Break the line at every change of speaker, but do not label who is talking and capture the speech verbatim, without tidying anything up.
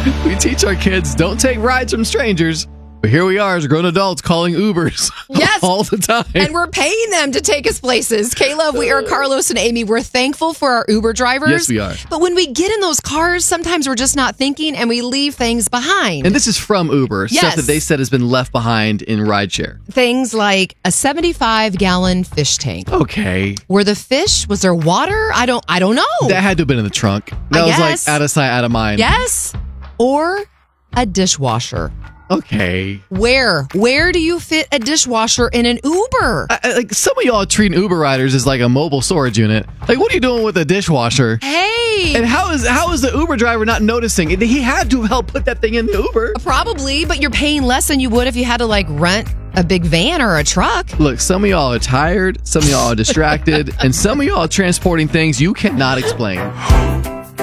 We teach our kids don't take rides from strangers. But here we are as grown adults calling Ubers
yes.
all the time.
And we're paying them to take us places. Caleb, we are Carlos and Amy. We're thankful for our Uber drivers.
Yes, we are.
But when we get in those cars, sometimes we're just not thinking and we leave things behind.
And this is from Uber,
yes.
stuff that they said has been left behind in rideshare.
Things like a seventy-five gallon fish tank.
Okay.
Were the fish, was there water? I don't I don't know.
That had to have been in the trunk. That
I
was
guess.
like out of sight, out of mind.
Yes. Or a dishwasher.
Okay.
Where? Where do you fit a dishwasher in an Uber?
I, I, like some of y'all are treating Uber riders as like a mobile storage unit. Like, what are you doing with a dishwasher?
Hey.
And how is how is the Uber driver not noticing? He had to help put that thing in the Uber.
Probably, but you're paying less than you would if you had to like rent a big van or a truck.
Look, some of y'all are tired, some of y'all are distracted, and some of y'all are transporting things you cannot explain.